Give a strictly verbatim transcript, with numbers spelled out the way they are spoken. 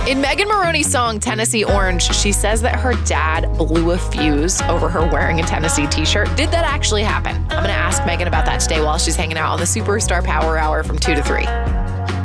In Megan Moroney's song Tennessee Orange, she says that her dad blew a fuse over her wearing a Tennessee t-shirt. Did that actually happen? I'm going to ask Megan about that today while she's hanging out on the Superstar Power Hour from two to three.